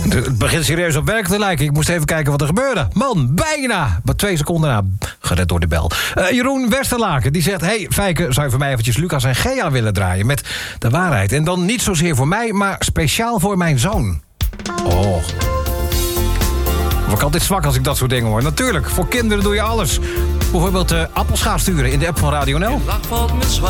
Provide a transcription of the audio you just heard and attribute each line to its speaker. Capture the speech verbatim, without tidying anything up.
Speaker 1: Het begint serieus op werk te lijken. Ik moest even kijken wat er gebeurde. Man, bijna. Maar twee seconden na, gered door de bel. Uh, Jeroen Westerlaken, die zegt... Hey, Fijke, zou je voor mij eventjes Lucas en Gea willen draaien... met de waarheid. En dan niet zozeer voor mij, maar speciaal voor mijn zoon. Oh... Word ik altijd zwak als ik dat soort dingen hoor. Natuurlijk, voor kinderen doe je alles. Bijvoorbeeld uh, appelschaaf sturen in de app van Radio N L.